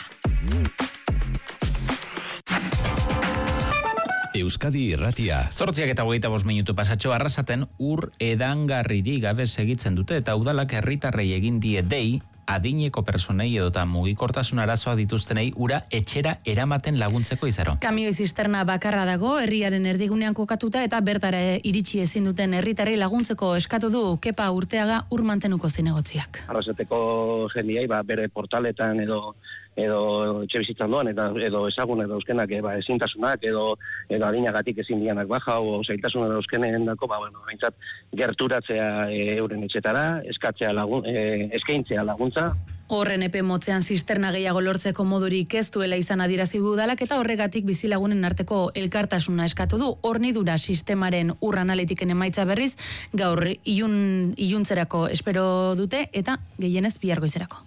Euskadi Irratia. Zortziak eta hogeita bost minutu pasatxo arrasaten ur edangarriri gabe segitzen dute eta udalak herritarrei egin die dei adineko personei edota mugikortasun arazoa dituztenei ura etxera eramaten laguntzeko izaro. Kamioi zisterna bakarra dago, herriaren erdigunean kokatuta eta bertara iritsi ezin duten herritarrei laguntzeko eskatu du Kepa Urteaga ur mantenuko zinegotziak. Arrasateko jendiai ba, bere portaletan edo edo etxe bizitzan doan, eta, edo ezagun edo euskenak ba, ezintasunak, edo, edo adinagatik ezin dianak baja, o zailtasun edo euskenen dako, ba, bueno, haintzat, gerturatzea e, euren etxetara, eskatzea lagun, e, eskaintzea laguntza. Horren epe motzean zisterna gehiago lortzeko modurik ez duela izan adierazi udalak eta horregatik bizilagunen arteko elkartasuna eskatu du. Hornidura sistemaren ur analitiken emaitza berriz, gaur ilun, iluntzerako espero dute eta gehienez bihar goizerako.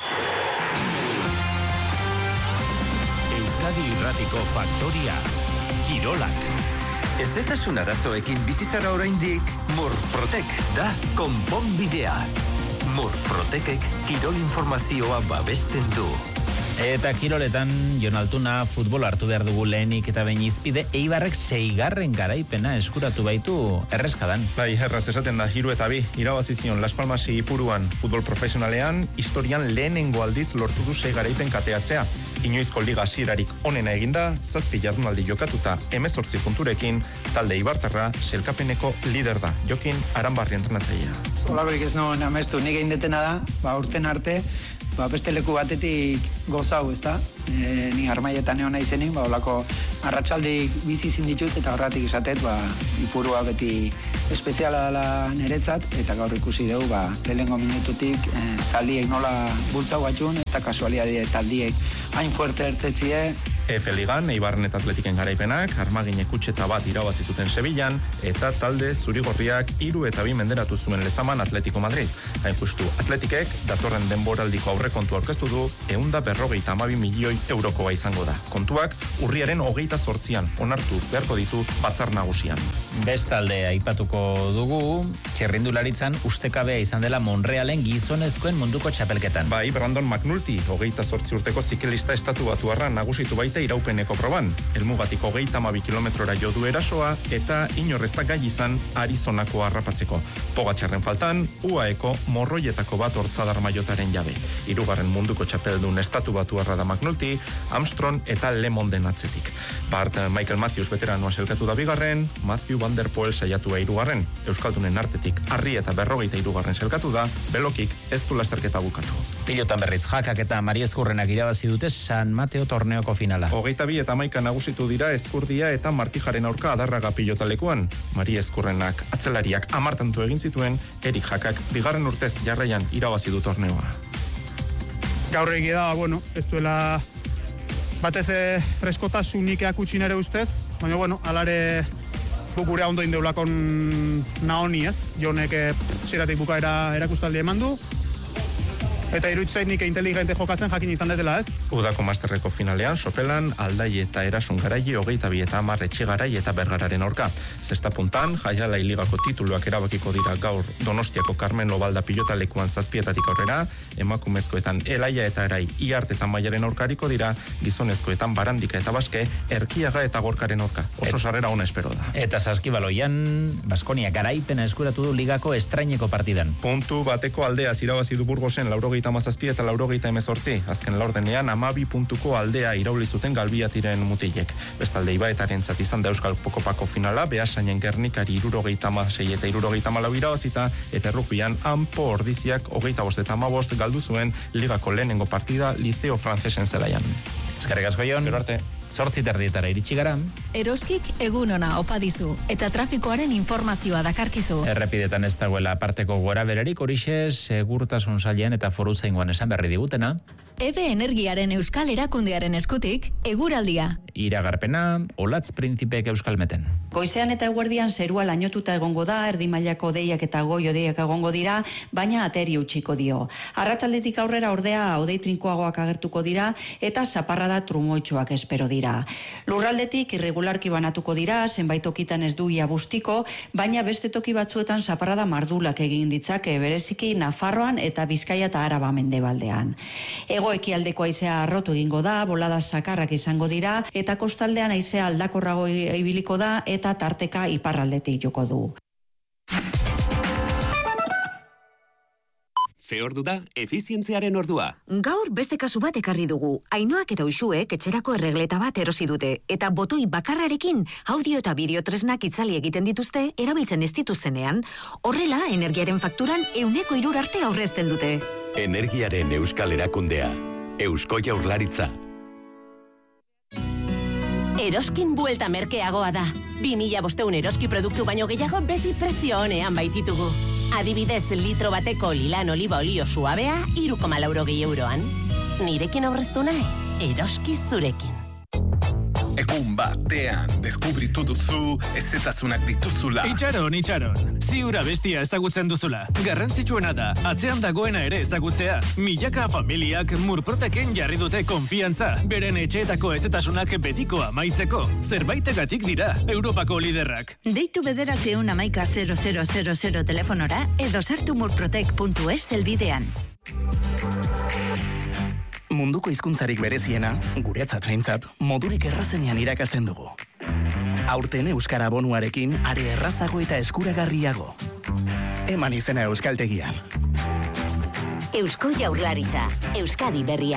Euskadi Irratiko Faktoria, Kirolak. Ezetasun arazoekin bizitzara oraindik Murprotek da konponbidea. Murprotekek kirol informazioa babesten du. Eta kiroletan, Jon Altuna, futbol hartu behar dugu lehenik eta behin izpide, Eibarrek seigarren garaipena eskuratu baitu erreskadan. Bai, erraz esaten da, hiru eta bi, irabazi zion Las Palmasi ipuruan futbol profesionalean, historian lehenengo aldiz lortu du sei garaipen kateatzea. Inoizko liga hasierarik onena eginda, zazpi jardunaldi jokatuta hemezortzi punturekin, talde Ibartarra selkapeneko lider da, Jokin Aranbarri entrenatzailea. Olakorik ez nuen amestu, nik egin detena da, ba, urten arte, ba, beste leku batetik gozau, ez da? E, ni armaietan egon nahi zenik, ba, olako arratsaldik bizi izin ditut, eta horretik esatet, ba, ipurua beti espeziala dela niretzat, eta gaur ikusi dugu, ba, lehenengo minututik, e, zaldiek nola bultzau batxun, eta kasualiade taldiek hain fuerte ertetzie. Efe Ligan, Eibarren eta Atletiken garaipenak, armagine kutxeta bat irabazi zuten Sevillan, eta talde zurigorriak hiru eta bi menderatu zuen lezaman Atletico Madrid. Hain justu, Atletikek datorren denboraldiko aurrekontu aurkeztu du, ehunda berrogeita hamabi milioi eurokoa izango da. Kontuak, urriaren hogeita zortzian onartu beharko ditu batzar nagusian. Bestalde aipatuko dugu, txirrindularitzan ustekabea izan dela Monrealen gizonezkoen munduko txapelketan. Bai, Brandon McNulty, hogeita zortzi urteko ziklista estatu batuarra nagusitu baitu kalte iraupeneko proban. Helmugatik hogeita hamabi kilometrora jo du erasoa eta inorrezta gai izan Arizonako harrapatzeko. Pogatxarren faltan, U A Eko morroietako bat hortzadar maiotaren jabe. Hirugarren munduko txapeldun estatu batuarra da McNulty, Armstrong eta Le Monden atzetik. Bart Michael Matthews veteranoa selkatu da bigarren, Matthew Van Der Poel saiatua hirugarren. Euskaldunen artetik Arri eta berrogeita hirugarren selkatu da, Belokik ez du lasterketa bukatu. Pilotan berriz, Jakak eta Mari Ezkurrenak irabazi dute San Mateo torneoko finala. Hogeita bi eta hamaika nagusitu dira Ezkurdia eta Martijaren aurka Adarraga pilotalekuan. Mari Ezkurrenak atzelariak hamartantu egin zituen, Erik Jakak bigarren urtez jarraian irabazi du torneoa. Gaur egia da, bueno, ez duela batez freskotasunik akutsi nere ustez, baina, bueno, alare gukure ondo indeulakon naoni ez, jonek ziratik bukaera erakustaldi eman du, eta iruditzen nik inteligente jokatzen jakin izan detela ez. Udako masterreko finalean, Sopelan, Aldai eta Erasun Garaile, hogeita bi eta hamar Etxegarai eta Bergararen aurka. Zesta puntan, Jaialai Ligako tituluak erabakiko dira gaur Donostiako Carmen Lobalda pilotalekuan zazpietatik aurrera, emakumezkoetan Elaia eta Erai Iart eta Maiaren aurkariko dira, gizonezkoetan Barandika eta Baske, Erkiaga eta Gorkaren aurka. Oso sarrera ona espero da. Eta saskibaloian, Baskonia garaipena eskuratu du ligako estraineko partidan. Puntu bateko aldea irabazi du Burgosen laurogeita hamazazpi eta laurogeita hemezortzi. Azken laurdenean amabi puntuko aldea irauli zuten Galbiatiren mutilek. Bestalde Ibaetaren zat izan da Euskal Pokopako finala, Beasainen Gernikari irurogeita hamasei eta irurogeita hamalau irabazita, eta errugbian Anpo Ordiziak hogeita bost eta hamabost galdu zuen ligako lehenengo partida Liceo Francesen zelaian. Eskerrik asko Jon. Gero arte. Zortzi terdietara iritsi gara. Eroskik egun ona opa dizu eta trafikoaren informazioa dakarkizu. Errepidetan ez dagoela aparteko gora bererik, horixe segurtasun sailean eta foruzaingoan esan berri digutena. Ebe Energiaren Euskal Erakundearen eskutik, eguraldia. Iragarpena, Olatz Printzipek Euskalmeten. Goizean eta eguerdian zerua lainotuta egongo da, erdi mailako deiak eta goi odeiak egongo dira, baina ateri utziko dio. Arratsaldetik aurrera ordea odei trinkoagoak agertuko dira eta zaparrada trumoitsuak espero dira. Lurraldetik irregularki banatuko dira, zenbait tokitan ez du ia bustiko, baina beste toki batzuetan zaparrada mardulak egin ditzake, bereziki Nafarroan eta Bizkaia eta Araba mendebaldean. Hego-ekialdeko haizea arrotu egingo da, bolada sakarrak izango dira, eta kostaldean haizea aldakorrago ibiliko da, eta tarteka iparraldetik joko du. Ze ordu da, efizientziaren ordua. Gaur beste kasu bat ekarri dugu. Ainoak eta Uxuek etxerako erregleta bat erosi dute, eta botoi bakarrarekin audio eta bideo tresnak itzali egiten dituzte erabiltzen ez dituztenean. Horrela, energiaren fakturan euneko irur arte aurrezten dute. Energiaren Euskal Erakundea. Eusko Jaurlaritza. Eroskin buelta merkeagoa da. bi mila bosteun eroski produktu baino gehiago beti prezio honean baititugu. Adibidez, litro bateko lilan oliba olio suabea, hiru koma laurogei euroan. Nirekin aurreztu nahi, eroski zurekin. Egun batean, deskubritu duzu, ezetasunak dituzula. Itxaron, itxaron. Ziura bestia ezagutzen duzula. Garrantzitsuena da, atzean dagoena ere ezagutzea. Milaka familiak Murproteken jarri dute konfiantza. Beren etxeetako ezetasunak betiko amaitzeko. Zerbaitegatik dira, Europako liderrak. Deitu bederatzeun amaika zero zero zero zero telefonora edo sartu murprotek puntu es zelbidean. Munduko hizkuntzarik bereziena, guretzat behintzat, modurik errazenean irakasten dugu. Aurten Euskara bonuarekin are errazago eta eskuragarriago. Eman izena Euskaltegian. Eusko Jaurlaritza, Euskadi berria.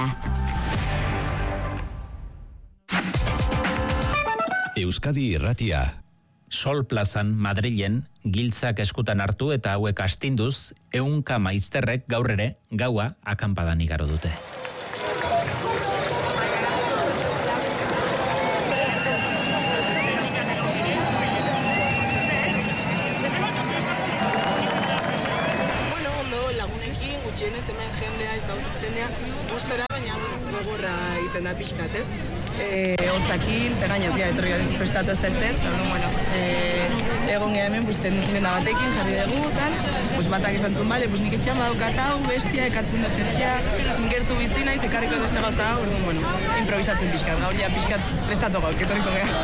Euskadi irratia. Sol plazan, Madrilen, giltzak eskutan hartu eta hauek astinduz, ehunka maizterrek gaur ere gaua akanpadan igaro dute. Da pixkat, ez? Hortzakil, ze gainez, ja, etorri prestatu ez testen, eta, bueno, egon geha hemen, busten dena batekin, jarri dugu, tal, bus batak esan zuen, bale, bus nik etxean badaukat hau, bestia, ekartzen da jertxea, gertu bizti naiz, ekarriko beste gauza hau, orduan, bueno, improvisatzen pixkat, gaur ja pixkat prestatu gauk, etorriko geha.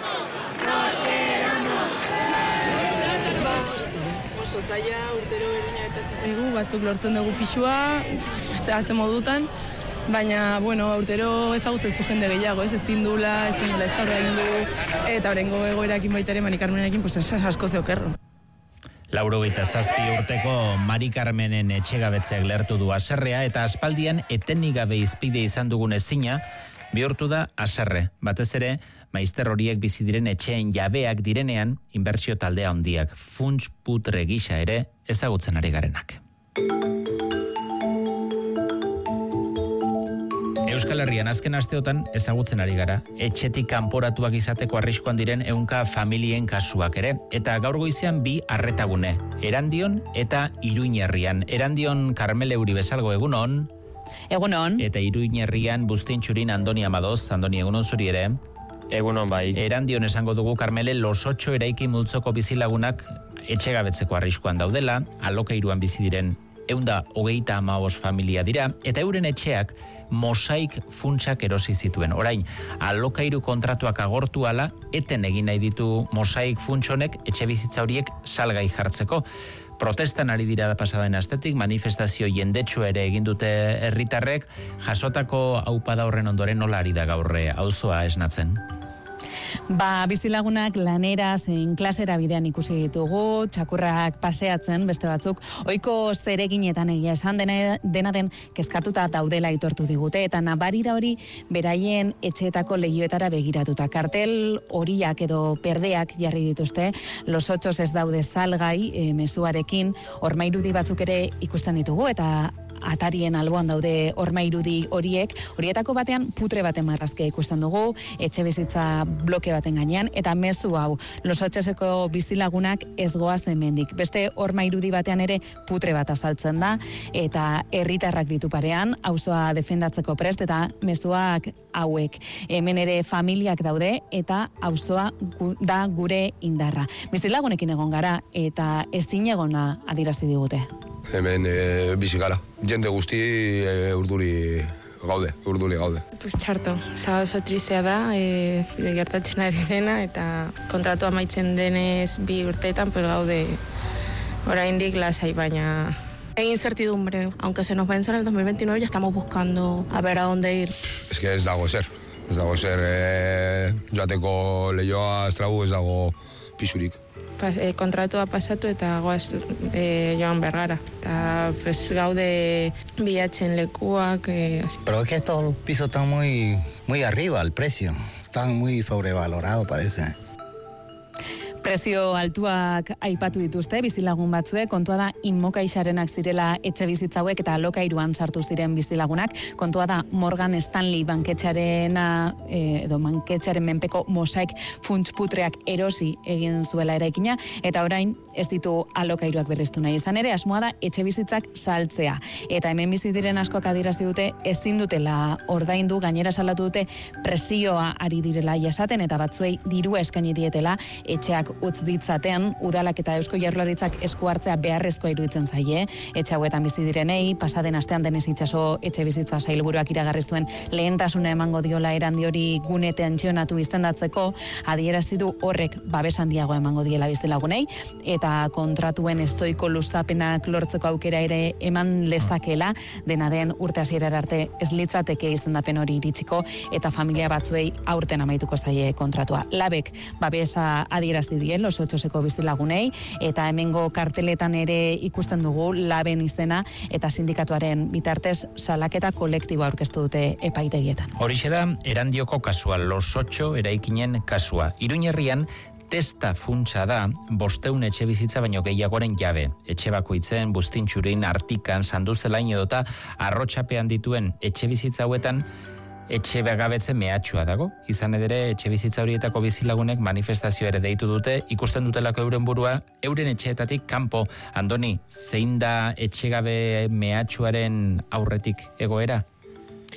Oso zaila, urtero berdina gertatzen zaigu, batzuk lortzen dugu pixua, ze modutan, baina, bueno, urtero ezagutzen zu jende gehiago, ez ezin dula, ezin dula ez da egin du, eta horrengo egoerakin baita ere, Mari Carmenekin, pues asko zeokerro. Laurogeita zazpi urteko Mari Carmenen etxegabetzeak lertu du haserrea eta aspaldian etenik gabe izpide izan dugun ezina bihurtu da haserre. Batez ere, maizter horiek bizi diren etxeen jabeak direnean, inbertsio taldea handiak, funts putre gisa ere ezagutzen ari garenak. Euskal Herrian azken asteotan ezagutzen ari gara, etxetik kanporatuak izateko arriskuan diren ehunka familien kasuak ere, eta gaur goizean bi arretagune, Erandion eta Iruñerrian. Erandion Karmele Uri bezalgo egunon. Egunon. Eta Iruñerrian Bustintxurin Andoni Amadoz, Andoni egunon zuri ere. Egunon bai. Erandion esango dugu Karmele Los Otxo eraiki multzoko bizilagunak etxegabetzeko arriskuan daudela, alokairuan bizi diren eunda hogeita hamabost familia dira, eta euren etxeak mosaik funtsak erosi zituen. Orain, alokairu kontratuak agortu ala, eten egin nahi ditu mosaik funtsonek etxe bizitza horiek salgai jartzeko. Protestan ari dira da pasaden astetik, manifestazio jendetsu ere egin dute herritarrek, jasotako aupada horren ondoren nola ari da gaurre auzoa esnatzen? Ba, bizilagunak lanera zein klasera bidean ikusi ditugu, txakurrak paseatzen, beste batzuk, ohiko zereginetan egia esan dena, dena den kezkatuta daudela aitortu digute, eta nabari da hori beraien etxeetako lehioetara begiratuta. Kartel horiak edo perdeak jarri dituzte, Los Otxos ez daude salgai, e, mezuarekin, ormairudi batzuk ere ikusten ditugu, eta atarien alboan daude ormairudi horiek, horietako batean putre baten marrazkia ikusten dugu, etxe bizitza bloke baten gainean, eta mezu hau, Los Otxoseko bizilagunak ez goaz hemendik. Beste ormairudi batean ere putre bat azaltzen da, eta herritarrak ditu parean, auzoa defendatzeko prest, eta mezuak hauek. Hemen ere familiak daude, eta auzoa gu, da gure indarra. Bizilagunekin egon gara, eta ezin egona adierazi digute. Hemen e, bizi gara. Jende guzti e, urduri gaude, urduri gaude. Pues txarto, oso tristea da, e, gertatzen ari dena, eta kontratu amaitzen denez bi urteetan, pues gaude oraindik lasai, baina hay incertidumbre. Aunque se nos vence en el dos mil veintinueve, ya estamos buscando a ver a dónde ir. Es que ez dago zer. Ez dago zer, e, joateko lehioa estrabu ez dago pisurik. Pas, eh, kontratua pasatu eta goaz eh, joan bergara. Eta pues, gaude bilatzen lekuak. Eh, Pero es que estos pisos están muy, muy arriba, el precio. Están muy sobrevalorados, parece. Prezio altuak aipatu dituzte bizilagun batzuek, kontua da inmokaixarenak zirela etxe bizitza hauek eta alokairuan sartu ziren bizilagunak. Kontua da Morgan Stanley banketxarena edo banketxaren menpeko mosaik funtsputreak erosi egin zuela eraikina, eta orain ez ditu alokairuak berriztu nahi. Izan ere, asmoa da etxe bizitzak saltzea. Eta hemen bizi diren askoak adierazi dute ezin dutela ordaindu, gainera salatu dute presioa ari direla jasaten, eta batzuei dirua eskaini dietela etxeak utz ditzaten, udalak eta Eusko Jaurlaritzak esku hartzea beharrezkoa iruditzen zaie, etxe hauetan bizi direnei, pasaden astean Denez Itxaso etxe bizitza sailburuak iragarri zuen lehentasuna emango diola Erandi hori gune tentsionatu izendatzeko, adierazi du horrek babes handiagoa emango diela bizilagunei, eta kontratuen estoiko luzapenak lortzeko aukera ere eman lezakela, dena den urte hasierara arte ez litzateke izendapen hori iritsiko, eta familia batzuei aurten amaituko zaie kontratua. Labek babesa adierazi die Los Otxoseko bizilagunei, eta hemengo karteletan ere ikusten dugu Laben izena, eta sindikatuaren bitartez salaketa kolektiboa aurkeztu dute epaitegietan. Horixe da Erandioko kasua, Los Otxo eraikinen kasua. Iruñerrian testa funtsa da, bosteun etxe bizitza baino gehiagoren jabe. Etxe bakoitzen, Bustintxurin, Artikan, Sanduzelain edota Arrotxapean dituen etxe bizitza hauetan etxe begabetze mehatxua dago. Izan edere, etxe bizitza horietako bizilagunek manifestazio ere deitu dute, ikusten dutelako euren burua, euren etxeetatik kanpo. Andoni, zein da etxegabe mehatxuaren aurretik egoera?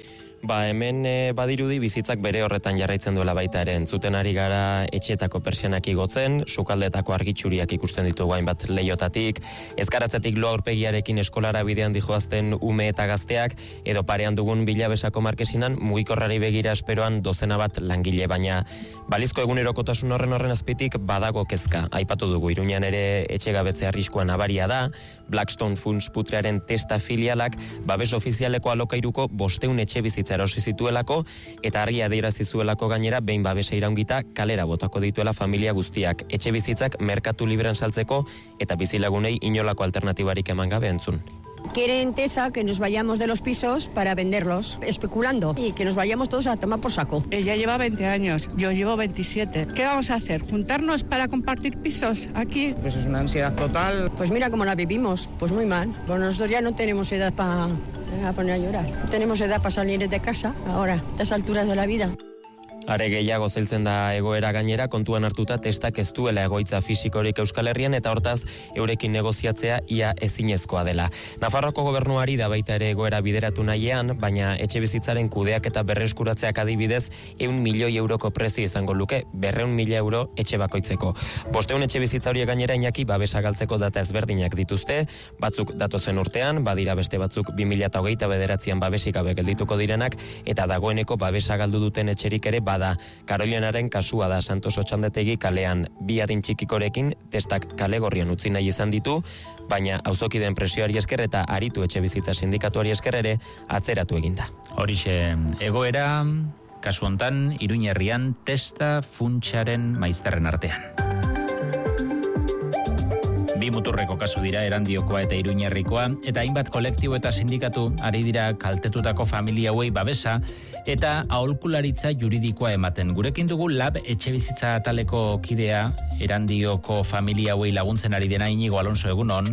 Ba, hemen e, badirudi bizitzak bere horretan jarraitzen duela baita ere. Entzuten ari gara etxeetako persianak igotzen, sukaldetako argitxuriak ikusten ditugu hainbat leiotatik, ezkaratzetik lo aurpegiarekin eskolara bidean dijoazten ume eta gazteak, edo parean dugun Bilabesako markesinan mugikorrari begira esperoan dozena bat langile, baina balizko egunerokotasun horren horren azpitik badago kezka. Aipatu dugu, Iruñan ere etxegabetze arriskuan abaria da, Blackstone Funds putrearen testa filialak babes ofizialeko alokairuko bosteun etxe bizitza erosi zituelako eta argi adierazi zuelako gainera behin babesa iraungita kalera botako dituela familia guztiak, etxe bizitzak merkatu librean saltzeko eta bizilagunei inolako alternatibarik eman gabe entzun. Quieren Tesa que nos vayamos de los pisos para venderlos, especulando, y que nos vayamos todos a tomar por saco. Ella lleva veinte años, yo llevo veintisiete. ¿Qué vamos a hacer? ¿Juntarnos para compartir pisos aquí? Pues es una ansiedad total. Pues mira cómo la vivimos, pues muy mal. Pues nosotros ya no tenemos edad para poner a llorar. No tenemos edad para salir de casa ahora, a estas alturas de la vida. Are gehiago zailtzen da egoera gainera kontuan hartuta testak ez duela egoitza fisikorik Euskal Herrian eta hortaz eurekin negoziatzea ia ezinezkoa dela. Nafarroako gobernuari da baita ere egoera bideratu nahian, baina etxe bizitzaren kudeak eta berreskuratzeak adibidez ehun milioi euroko prezio izango luke, berrehun mila euro etxe bakoitzeko. Bosteun etxe bizitza horiek gainera Iñaki babesa galtzeko data ezberdinak dituzte, batzuk datozen urtean, badira beste batzuk bi mila hogeita bederatzian babesik gabe geldituko direnak eta dagoeneko babesa galdu duten etxerik ere da. Karolinaren kasua da Santos Otxandetegi kalean bi adin txikikorekin testak kale gorrian utzi nahi izan ditu, baina auzokideen presioari esker eta aritu etxe bizitza sindikatuari esker ere atzeratu eginda. Horixe, egoera, kasu hontan Iruñerrian testa funtsaren maizterren artean. Bi muturreko kasu dira Erandiokoa eta Iruñerrikoa, eta hainbat kolektibo eta sindikatu ari dira kaltetutako familia hauei babesa eta aholkularitza juridikoa ematen. Gurekin dugu Lab etxebizitza ataleko kidea Erandioko familia hauei laguntzen ari dena Inigo Alonso, egunon.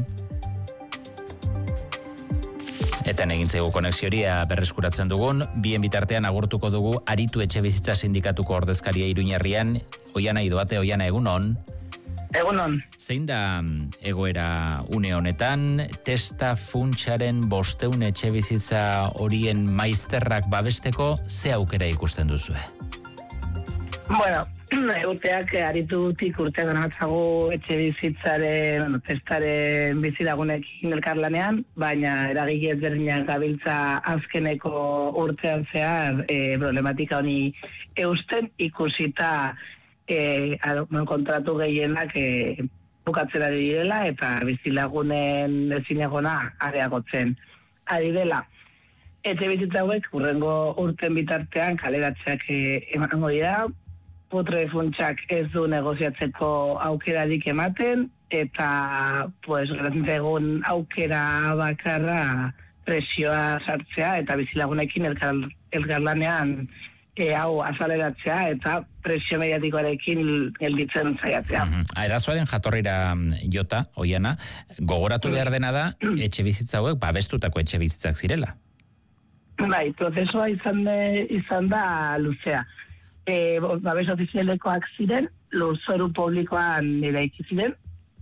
Eta egin zaigu konexioria berreskuratzen dugun, bien bitartean agurtuko dugu aritu etxebizitza sindikatuko ordezkaria Iruñerrian, Oiana Idoate. Oiana, egunon. Egunon. Zein da egoera une honetan, testa funtsaren bosteun etxe bizitza horien maizterrak babesteko ze aukera ikusten duzue? Bueno, urteak aritutik urteak ganamatzago etxe bizitzaren, bueno, testaren bizilagunekin elkarlanean, baina eragile ezberdinak gabiltza azkeneko urtean zehar e, problematika honi eusten ikusita E, kontratu gehienak e, bukatzen ari direla eta bizilagunen ezinegona areagotzen ari dela. Etxe bizitza hauek urrengo urten bitartean kaleratzeak e, emango dira, putre funtsak ez du negoziatzeko aukerarik ematen eta pues egun aukera bakarra presioa sartzea eta bizilagunekin elkar, elkarlanean E, hau azaleratzea eta presio mediatikoarekin gelditzen zaiatzea. Mm-hmm. Erasoaren jatorrira jota, Oiana, gogoratu behar dena da etxe bizitza hauek babestutako etxe bizitzak zirela. Bai, prozesua izan, de, izan da luzea. E, babes ofizialekoak ziren, lurzoru publikoan eraiki ziren,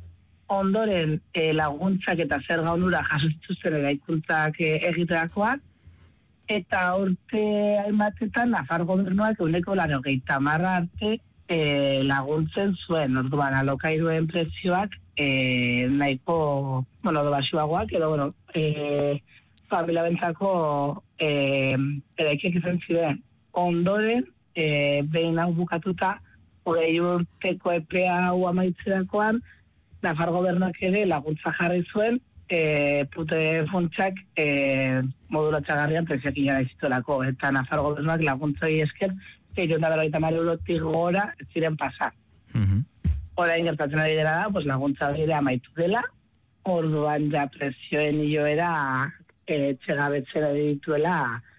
ondoren e, laguntzak eta zerga onura jasotzuzen eraikuntzak e, egiterakoak, eta urte hainbatetan Nafar gobernuak euneko laurogeita hamar arte e, laguntzen zuen, orduan alokairuen prezioak e, nahiko, bueno, dobasuagoak, edo, bueno, e, familia bentzako e, eraikiek izan ziren. Ondoren, e, behin hau bukatuta, hogei urteko epea hau amaitzerakoan, Nafar gobernuak ere laguntza jarri zuen, E, pute funtsak e, modulatxagarrian prezioak inara izituelako, eta Nafar gobernuak laguntzai esker zeiron da berroita mar eurotik gora ez ziren pasa. Mm-hmm. Orain gertatzen ari dela da, pues, laguntza hori amaitu dela, orduan ja prezioen joera e, txegabetzen ari dituela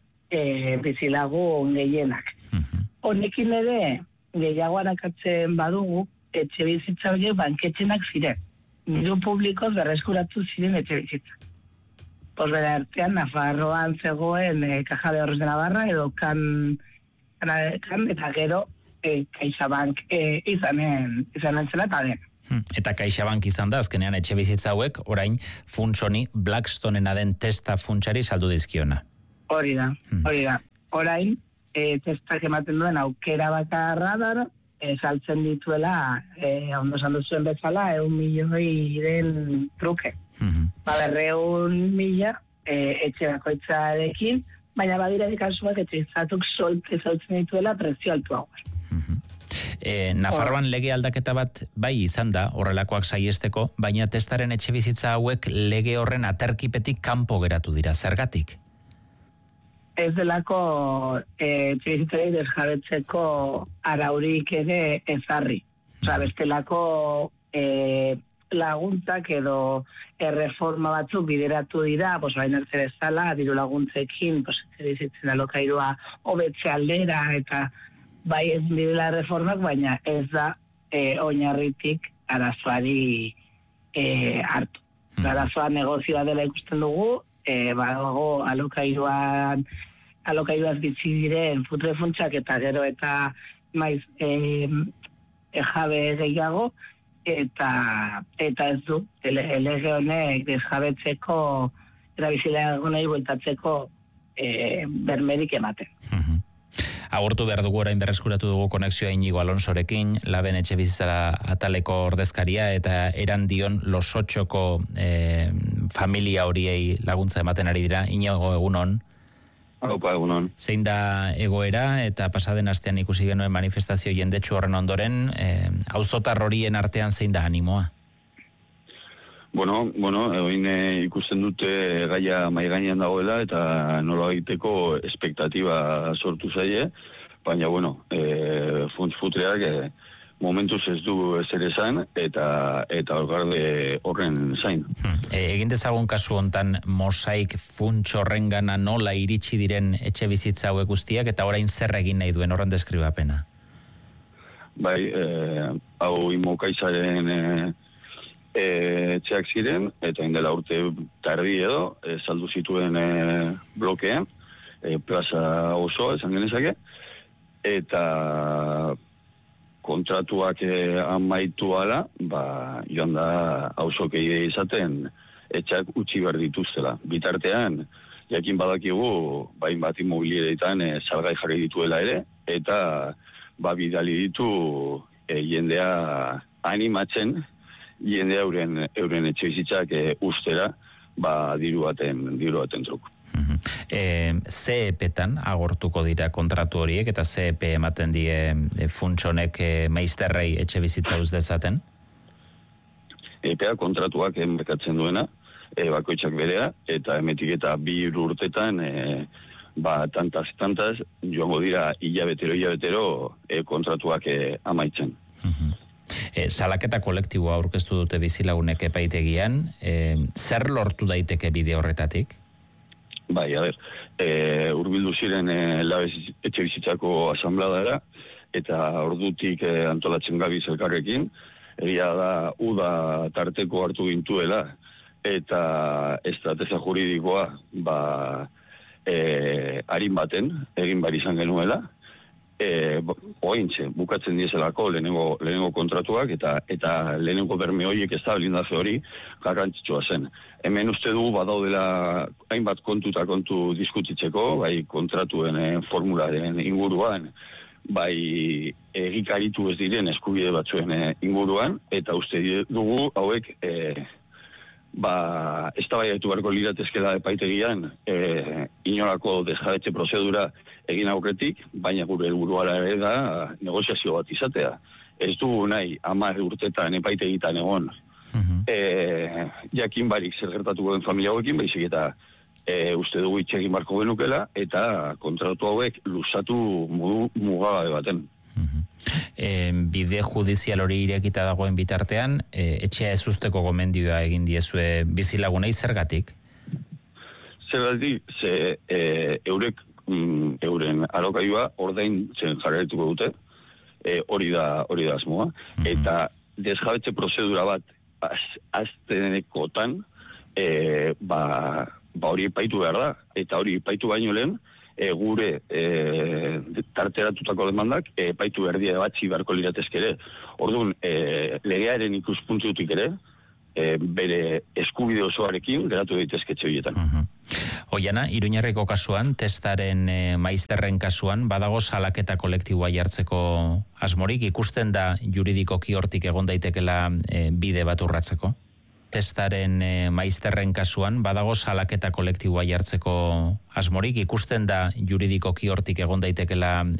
e, bizilagun gehienak. Mm-hmm. Honekin ere, gehiago arakatzen badugu, etxe bizitza horiek banketxenak ziren. Diru publikoz berreskuratu ziren etxe bizitza. Posbera artean, Nafarroan zegoen e, Caja de Ahorros de Navarra edo kan, kan, kan eta gero e, CaixaBank e, izanen, izanen zela eta den. Eta CaixaBank izan da, azkenean etxe bizitza hauek, orain funtsoni Blackstonena den testa funtsari saldu dizkiona. Hori da, hori da. orain, e, testak ematen duen aukera bakarra da, e, saltzen dituela, e, ondo esan duzuen bezala, eun milioi den truke. Mm-hmm. Ba, berreun mila e, etxe bakoitzarekin, baina badira dikasuak etxe izatuk solte saltzen dituela prezio altua hor. E, Nafarroan lege aldaketa bat bai izan da, horrelakoak saiesteko, baina testaren etxe bizitza hauek lege horren aterkipetik kanpo geratu dira, zergatik? Ez delako e, etxe bizitzari desjabetzeko araurik ere ezarri. Osa, bestelako e, laguntzak edo erreforma batzuk bideratu dira, pues, bain arte bezala, diru laguntzekin, pues, etxe bizitzen alokairua hobetze aldera, eta bai ez direla reformak, baina ez da e, oinarritik arazoari e, hartu. Hmm. Arazoa negozioa dela ikusten dugu, e, badago alokairuan, alokairuaz bitzi diren futre funtsak eta gero eta maiz e, e, jabe gehiago, eta eta ez du, elege honek desjabetzeko eta bizilagunei bueltatzeko e, bermerik ematen. Hmm. Agortu behar dugu orain berreskuratu dugu konexioa Inigo Alonsorekin, Laben etxe bizitza ataleko ordezkaria eta eran dion Los Otxoko eh, familia horiei laguntza ematen ari dira. Inigo, egunon? Haupa, egunon. Zein da egoera eta pasaden astean ikusi genuen manifestazio jendetsu horren ondoren, eh, auzotar horien artean zein da animoa? Bueno, bueno, egin e, ikusten dute gaia mai gainean dagoela eta nola egiteko espektatiba sortu zaie, baina, bueno, e, funts futreak e, momentuz ez du ezer esan eta eta orgarde horren zain. Hmm. E, egin dezagun kasu hontan mosaik funts horrengana nola iritsi diren etxe bizitza hauek guztiak eta orain zer egin nahi duen horren deskribapena? Bai, e, hau imokaizaren e, E, etxeak ziren, eta indela urte tardi edo, e, saldu zituen e, blokean, e, plaza osoa, esan genezake, eta kontratuak e, amaitu ala, ba, joan da auzokei izaten etxeak utzi behar dituztela. Bitartean, jakin badakigu, bain bat immobilietan e, salgai jarri dituela ere, eta ba, bidali ditu e, jendea animatzen, jende euren, euren etxe bizitzak e, ustera, ba, diru baten, diru baten truk. Uh-huh. E, ze epetan agortuko dira kontratu horiek, eta ze epe ematen die e, funtsonek e, maizterrei etxe bizitza uz dezaten? Epea kontratuak enbekatzen duena, e, bakoitzak berea, eta emetik eta bi urtetan, e, ba, tantaz, tantaz, joango dira hilabetero, hilabetero, e, kontratuak e, amaitzen. Uh-huh. E, salaketa kolektiboa aurkeztu dute bizilagunek epaitegian, e, zer lortu daiteke bide horretatik? Bai, a ber, e, urbildu ziren e, Labez etxe bizitzako asambladara, eta ordutik e, antolatzen gabiz elkarrekin, egia da, uda tarteko hartu gintuela, eta estrategia juridikoa, ba, e, harin baten, egin bari izan genuela, E, ointxe, bukatzen dieselako lehenengo, lehenengo kontratuak eta eta lehenengo berme horiek ez da blindaje hori garrantzitsua zen. Hemen uste dugu badaudela hainbat kontu eta kontu diskutitzeko, bai kontratuen e, formularen inguruan, bai egikaritu ez diren eskubide batzuen e, inguruan, eta uste dugu hauek e, ba, ez da baiatu beharko liratezkela epaitegian e, inolako desjabetze prozedura egin aurretik, baina gure helburuara ere da negoziazio bat izatea. Ez dugu nahi hamar urtetan epaitegitan egon uh-huh. e, jakin barik zer gertatuko den familia hauekin, baizik eta e, uste dugu itxegin barko genukela eta kontratu hauek luzatu modu mugagabe baten. Uh-huh. E, bide judizial hori irekita dagoen bitartean, e, etxea ez usteko gomendioa egin diezue bizilagunei zergatik? Zergatik, ze e, eurek mm, euren alokailua ordaintzen jarraituko dute, e, hori da hori da asmoa, mm-hmm. eta desjabetze prozedura bat az, aztenekotan e, ba, ba hori epaitu behar da, eta hori epaitu baino lehen, E, gure e, tarteratutako demandak e, epaitu berdia batzi beharko liratezke ere. Orduan, e, legearen ikuspuntutik ere, e, bere eskubide osoarekin geratu daitezke etxe horietan. Uh-huh. Oiana, Iruñerriko kasuan, testaren e, maizterren kasuan, badago salaketa kolektiboa jartzeko asmorik, ikusten da juridikoki hortik egon daitekela e, bide bat urratzeko? Testaren e, maizterren kasuan, badago salaketa kolektiboa jartzeko asmorik, ikusten da juridikoki hortik egon daitekela